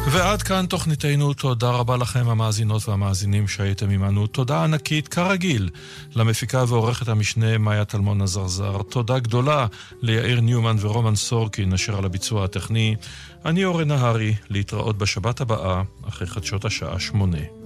ועד כאן תוכניתנו. תודה רבה לכם המאזינות והמאזינים שהייתם עמנו. תודה ענקית כרגיל למפיקה ועורכת המשנה מאיה טלמון הזרזר. תודה גדולה ליאיר ניומן ורומן סורקין אשר על הביצוע הטכני. אני אורן נהרי, להתראות בשבת הבאה אחרי חדשות השעה 8.